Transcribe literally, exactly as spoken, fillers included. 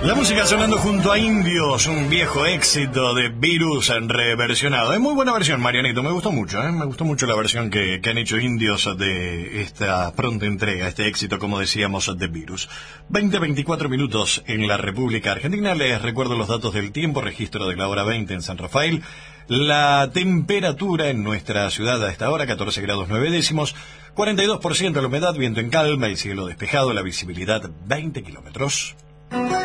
La música sonando junto a Indios, un viejo éxito de Virus reversionado. Es muy buena versión, Marianito, me gustó mucho, ¿eh? Me gustó mucho la versión que, que han hecho Indios de esta pronta entrega, este éxito, como decíamos, de Virus. veinte a veinticuatro minutos en la República Argentina. Les recuerdo los datos del tiempo, registro de la hora veinte en San Rafael. La temperatura en nuestra ciudad a esta hora, catorce grados nueve décimos, cuarenta y dos por ciento la humedad, viento en calma, el cielo despejado, la visibilidad veinte kilómetros.